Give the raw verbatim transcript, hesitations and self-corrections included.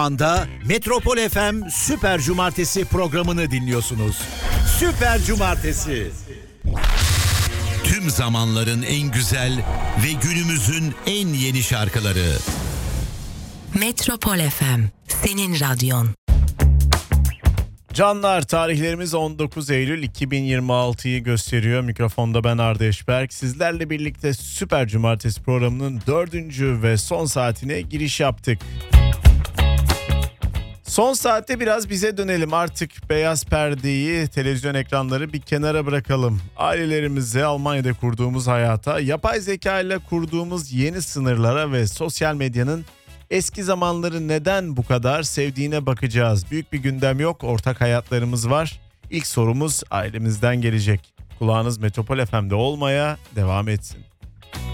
Anda Metropol F M Süper Cumartesi programını dinliyorsunuz. Süper Cumartesi. Tüm zamanların en güzel ve günümüzün en yeni şarkıları. Metropol F M, senin radyon. Canlar, tarihlerimiz on dokuz Eylül iki bin yirmi altıyı gösteriyor. Mikrofonda ben Arda Eşberk. Sizlerle birlikte Süper Cumartesi programının dördüncü ve son saatine giriş yaptık. Son saatte biraz bize dönelim. Artık beyaz perdeyi, televizyon ekranları bir kenara bırakalım. Ailelerimize, Almanya'da kurduğumuz hayata, yapay zeka ile kurduğumuz yeni sınırlara ve sosyal medyanın eski zamanları neden bu kadar sevdiğine bakacağız. Büyük bir gündem yok, ortak hayatlarımız var. İlk sorumuz ailemizden gelecek. Kulağınız Metropol F M'de olmaya devam etsin.